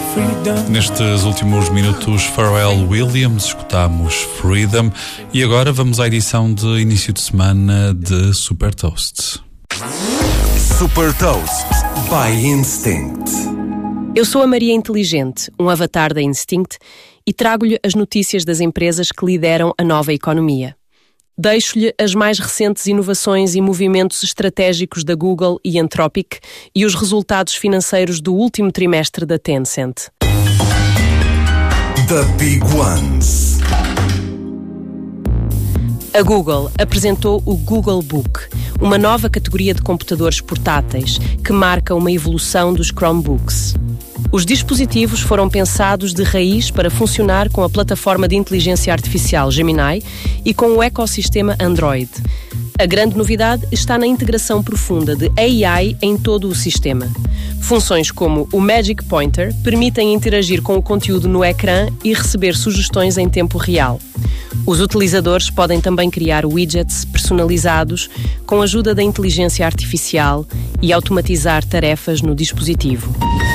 Nestes últimos minutos, Pharrell Williams, escutámos Freedom e agora vamos à edição de início de semana de Super Toast. Super Toast by Instinct. Eu sou a Maria Inteligente, um avatar da Instinct, e trago-lhe as notícias das empresas que lideram a nova economia. Deixo-lhe as mais recentes inovações e movimentos estratégicos da Google e Anthropic e os resultados financeiros do último trimestre da Tencent. The Big Ones. A Google apresentou o Google Book, uma nova categoria de computadores portáteis que marca uma evolução dos Chromebooks. Os dispositivos foram pensados de raiz para funcionar com a plataforma de inteligência artificial Gemini e com o ecossistema Android. A grande novidade está na integração profunda de AI em todo o sistema. Funções como o Magic Pointer permitem interagir com o conteúdo no ecrã e receber sugestões em tempo real. Os utilizadores podem também criar widgets personalizados com a ajuda da inteligência artificial e automatizar tarefas no dispositivo.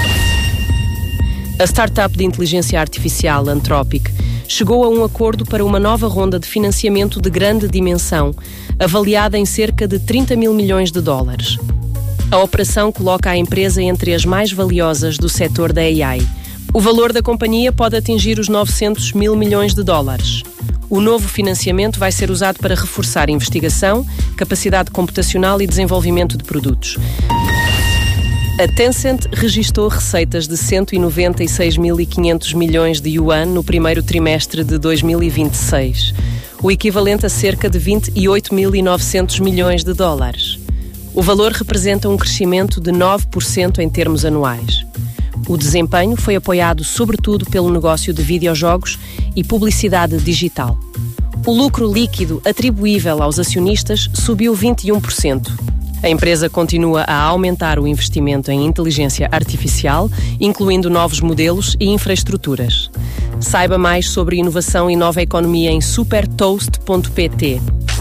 A startup de inteligência artificial Anthropic chegou a um acordo para uma nova ronda de financiamento de grande dimensão, avaliada em cerca de 30 mil milhões de dólares. A operação coloca a empresa entre as mais valiosas do setor da AI. O valor da companhia pode atingir os 900 mil milhões de dólares. O novo financiamento vai ser usado para reforçar investigação, capacidade computacional e desenvolvimento de produtos. A Tencent registou receitas de 196.500 milhões de yuan no primeiro trimestre de 2026, o equivalente a cerca de 28.900 milhões de dólares. O valor representa um crescimento de 9% em termos anuais. O desempenho foi apoiado sobretudo pelo negócio de videojogos e publicidade digital. O lucro líquido atribuível aos acionistas subiu 21%. A empresa continua a aumentar o investimento em inteligência artificial, incluindo novos modelos e infraestruturas. Saiba mais sobre inovação e nova economia em supertoast.pt.